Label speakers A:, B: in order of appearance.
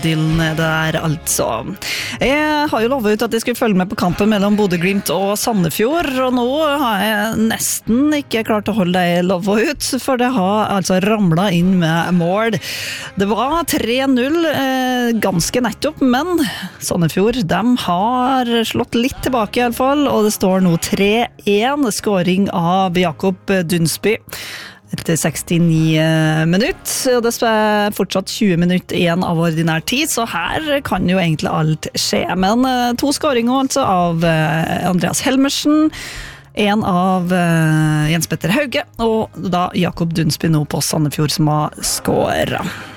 A: Dylan der altså. Jeg har jo lovet ut at jeg skulle følge med på kampen mellom Bodø/Glimt og Sandefjord, og nå har jeg nesten ikke klart å holde det lovet ut, for det har altså ramlet inn med mål. Det var 3-0 ganske nettopp, men Sandefjord, de har slått litt tilbake i alle fall, og det står nå 3-1, skåring av Jakob Dunsby. Etter 69 minutter, og det er fortsatt 20 minutter igjen av ordinær tid, så her kan jo egentlig alt skje. Men 2 skåringer altså av Andreas Helmersen, en av Jens Petter Hauge, og da Jakob Dunsby nå på Sandefjord som har skåret.